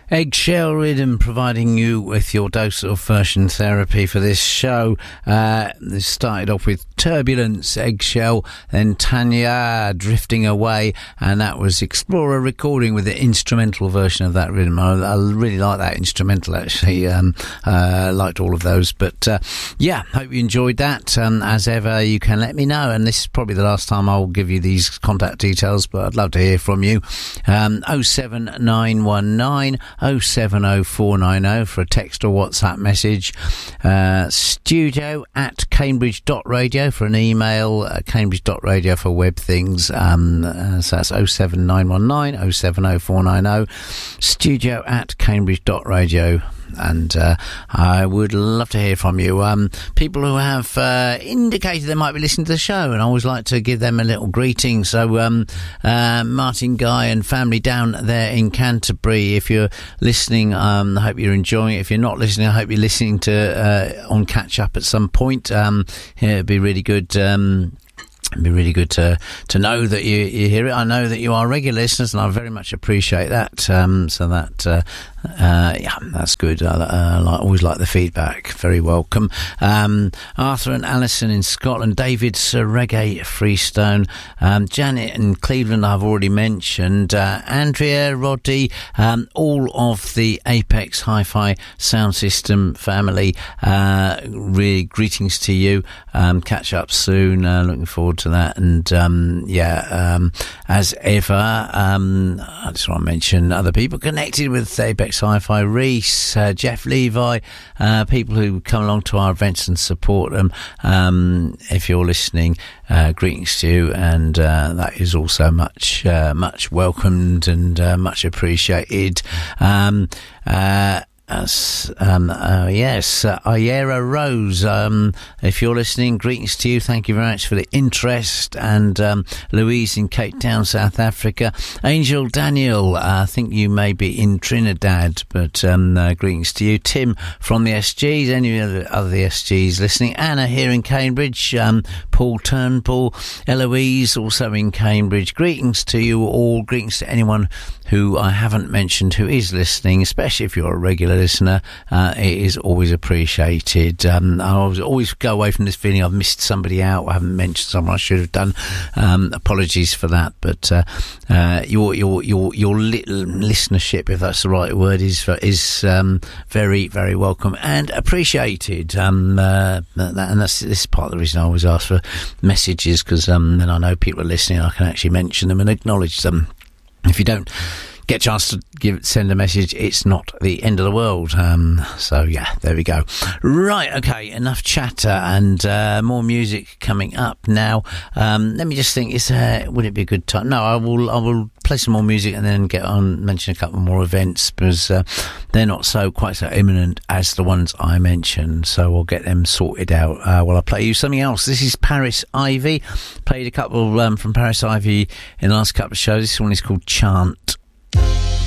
Eggshell Rhythm providing you with your dose of version therapy for this show. This started off with Turbulence, Eggshell, then Tanya, Drifting Away, and that was Explorer recording with the instrumental version of that rhythm. I really like that instrumental, actually. Liked all of those, but yeah, hope you enjoyed that. As ever, you can let me know, and this is probably the last time I'll give you these contact details, but I'd love to hear from you. 07919 070490 for a text or WhatsApp message. Studio at cambridge.radio for an email. Cambridge.radio for web things. So that's 07919 070490. Studio at cambridge.radio. And I would love to hear from you. People who have indicated they might be listening to the show, and I always like to give them a little greeting. So Martin Guy and family down there in Canterbury, if you're listening, I hope you're enjoying it. If you're not listening, I hope you're listening to on catch up at some point. It'd be really good. It'd be really good to know that you hear it. I know that you are regular listeners, and I very much appreciate that. So that yeah, that's good. I always like the feedback. Very welcome. Arthur and Alison in Scotland, David Reggae Freestone, Janet in Cleveland I've already mentioned, Andrea, Roddy, all of the Apex Hi-Fi sound system family, really greetings to you. Catch up soon, looking forward to that. And as ever, I just want to mention other people connected with Apex Hi-Fi, Reese, Jeff Levi, people who come along to our events and support them. If you're listening, greetings to you, and that is also much welcomed and much appreciated. Yes, Ayera Rose, if you're listening, greetings to you. Thank you very much for the interest. And Louise in Cape Town, South Africa. Angel Daniel, I think you may be in Trinidad, but greetings to you. Tim from the SGs, any other the SGs listening. Anna here in Cambridge. Paul Turnbull, Eloise also in Cambridge. Greetings to you all. Greetings to anyone who I haven't mentioned who is listening, especially if you're a regular listener. It is always appreciated. I always go away from this feeling I've missed somebody out. I haven't mentioned someone I should have done. Apologies for that, but your listenership, if that's the right word, is very, very welcome and appreciated. And this is part of the reason I always ask for messages, because then I know people are listening. I can actually mention them and acknowledge them. If you don't get a chance to send a message, it's not the end of the world. So yeah, there we go. Right, okay, enough chatter, and more music coming up now. Let me just think, would it be a good time? No, I will play some more music and then mention a couple more events, because they're not quite so imminent as the ones I mentioned, so we'll get them sorted out while I play you something else. This is Paris Ivy. Played a couple from Paris Ivy in the last couple of shows. This one is called Chant.